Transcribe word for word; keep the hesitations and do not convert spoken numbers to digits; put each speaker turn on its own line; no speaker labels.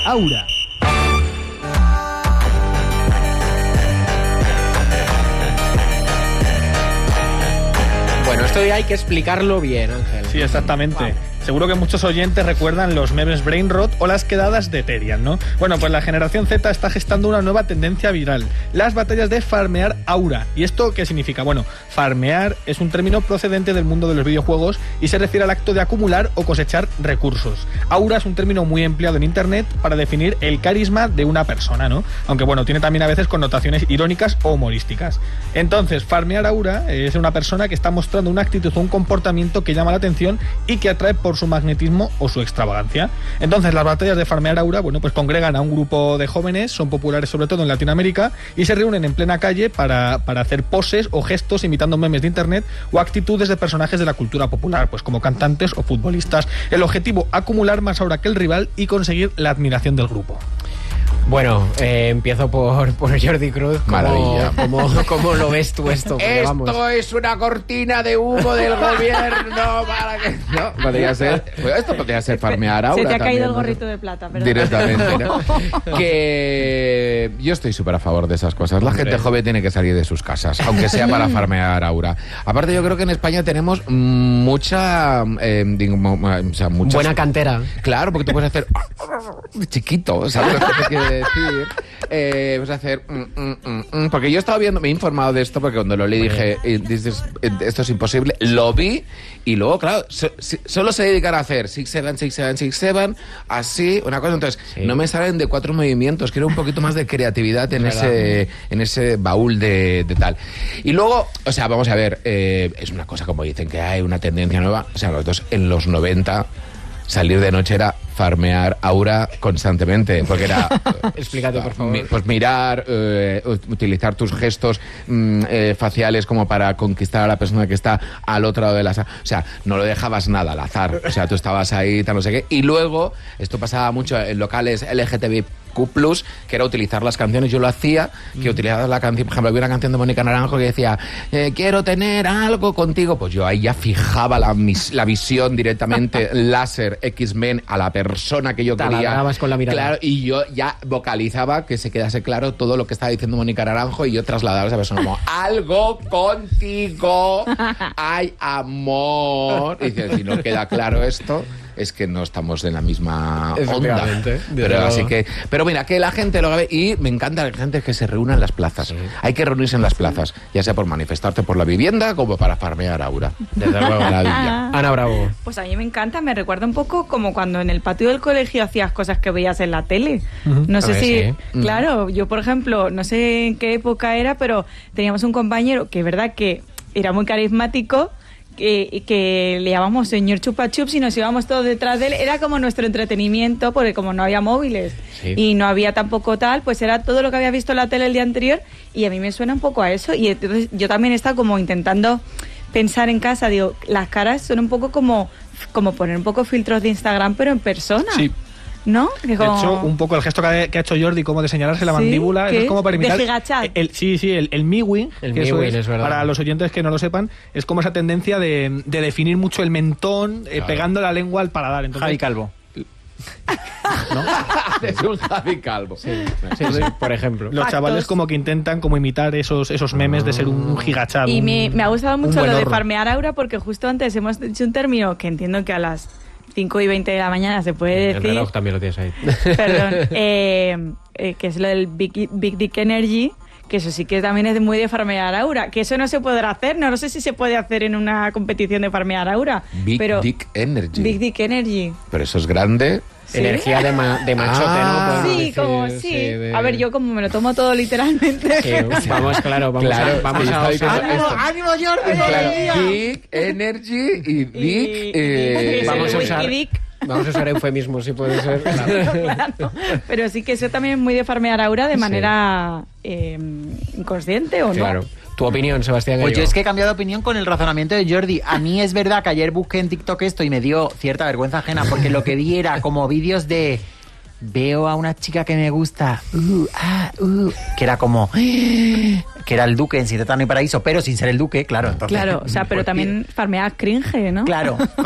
Aura.
Bueno, esto ya hay que explicarlo bien, Ángel.
Sí, exactamente. Wow. Seguro que muchos oyentes recuerdan los memes Brain Rot o las quedadas de Terian, ¿no? Bueno, pues la generación Z está gestando una nueva tendencia viral, las batallas de farmear aura. ¿Y esto qué significa? Bueno, farmear es un término procedente del mundo de los videojuegos y se refiere al acto de acumular o cosechar recursos. Aura es un término muy empleado en internet para definir el carisma de una persona, ¿no? Aunque bueno, tiene también a veces connotaciones irónicas o humorísticas. Entonces, farmear aura es una persona que está mostrando una actitud o un comportamiento que llama la atención y que atrae por su magnetismo o su extravagancia. Entonces, las batallas de farmear aura, bueno, pues congregan a un grupo de jóvenes, son populares sobre todo en Latinoamérica, y se reúnen en plena calle para, para hacer poses o gestos imitando memes de internet o actitudes de personajes de la cultura popular, pues como cantantes o futbolistas. El objetivo, acumular más aura que el rival y conseguir la admiración del grupo.
Bueno, eh, empiezo por, por Jordi Cruz.
Maravilla.
¿Cómo, cómo, ¿Cómo lo ves tú esto? Porque,
esto
vamos.
es una cortina de humo del gobierno para que... No, podría ser... Pues esto podría ser farmear aura.
Se te ha
también,
caído el
¿no?
gorrito de plata, perdón.
Directamente, ¿no? Que yo estoy súper a favor de esas cosas. La gente joven tiene que salir de sus casas, aunque sea para farmear aura. Aparte, yo creo que en España tenemos mucha... Eh, digo, o sea, muchas...
Buena cantera.
Claro, porque tú puedes hacer... chiquito, ¿sabes lo que te quiere decir? Eh, pues hacer mm, mm, mm, mm, porque yo estaba viendo, me he informado de esto porque cuando lo leí dije esto es imposible, lo vi y luego claro, so, si, solo se dedican a hacer six seven, six seven, six seven, así, una cosa, entonces sí. No me salen de cuatro movimientos, quiero un poquito más de creatividad en ese en ese baúl de, de tal. Y luego, o sea, vamos a ver, eh, es una cosa como dicen que hay una tendencia nueva, o sea, nosotros en los noventa salir de noche era farmear aura constantemente, porque era...
Explícate, por favor.
Pues mirar, eh, utilizar tus gestos mm, eh, faciales como para conquistar a la persona que está al otro lado de la sala. O sea, no lo dejabas nada al azar. O sea, tú estabas ahí, tal, no sé qué. Y luego, esto pasaba mucho en locales L G T B Q plus, que era utilizar las canciones. Yo lo hacía, que utilizaba la canción, por ejemplo, había una canción de Mónica Naranjo que decía eh, quiero tener algo contigo. Pues yo ahí ya fijaba la, la visión directamente láser X-Men a la persona que yo
Te
quería.
con la mirada.
Claro, y yo ya vocalizaba que se quedase claro todo lo que estaba diciendo Mónica Naranjo y yo trasladaba a esa persona como algo contigo, hay amor. Y dice, si no queda claro esto, es que no estamos en la misma onda. Pero así que, pero mira, que la gente lo ve y me encanta la gente que se reúna en las plazas. Sí. Hay que reunirse en las plazas, ya sea por manifestarte por la vivienda como para farmear aura. Desde luego, maravilla.
Ana Bravo.
Pues a mí me encanta, me recuerda un poco como cuando en el patio del colegio hacías cosas que veías en la tele. Uh-huh. No sé
ver,
si,
sí.
Claro, yo por ejemplo, no sé en qué época era, pero teníamos un compañero que es verdad que era muy carismático, Que, que le llamamos señor Chupa Chups y nos íbamos todos detrás de él. Era como nuestro entretenimiento, porque como no había móviles sí. y no había tampoco tal, pues era todo lo que había visto en la tele el día anterior y a mí me suena un poco a eso. Y entonces yo también he estado como intentando pensar en casa, digo, las caras son un poco como, como poner un poco filtros de Instagram, pero en persona.
Sí.
¿No?
De como... hecho, un poco el gesto que ha, que ha hecho Jordi, como de señalarse la mandíbula,
¿Sí?
es como para imitar...
De gigachat.
El, sí, sí, el, el mi-wing,
el
que
mi-wing,
eso es,
es verdad.
Para los oyentes que no lo sepan, es como esa tendencia de, de definir mucho el mentón, claro. eh, pegando la lengua al paladar. Entonces,
Javi Calvo.
¿No? Es un Javi Calvo.
Sí, sí, sí, por ejemplo.
Los
Factos.
chavales como que intentan como imitar esos, esos memes de ser un, un gigachad.
Y
un,
me, me ha gustado mucho lo de
horror.
farmear aura, porque justo antes hemos dicho un término que entiendo que a las cinco y veinte de la mañana se puede decir.
El reloj también lo tienes ahí.
Perdón. Eh, eh, que es lo del Big, Big Dick Energy, que eso sí que también es muy de farmear aura. Que eso no se podrá hacer. No, no sé si se puede hacer en una competición de farmear aura.
Big
pero
Dick Energy.
Big Dick Energy.
Pero eso es grande.
¿Sí?
Energía de, ma de machote,
ah,
¿no?
Sí,
decir,
como sí.
sí de...
A ver, yo como me lo tomo todo literalmente.
Sí, vamos, claro, vamos
claro,
a... Vamos
sí,
a
estoy
osar.
con esto.
¡Ánimo, Jordi!
Claro, Big Energy y Big...
Y,
eh,
y,
vamos a
y,
usar...
y Dick.
Vamos a usar eufemismos, si puede ser.
Claro. Claro. Pero sí que eso también es muy de farmear aura de manera sí. eh, inconsciente, ¿o no?
Claro. Tu opinión, Sebastián
Pues
Gallego.
yo es que he cambiado de opinión con el razonamiento de Jordi. A mí es verdad que ayer busqué en TikTok esto y me dio cierta vergüenza ajena, porque lo que vi era como vídeos de... Veo a una chica que me gusta, uh, ah, uh, que era como... que era el duque en Siete Eterno y Paraíso, pero sin ser el duque, claro. Entonces,
Claro, o sea, pero
pues,
también farmear cringe, ¿no?
Claro.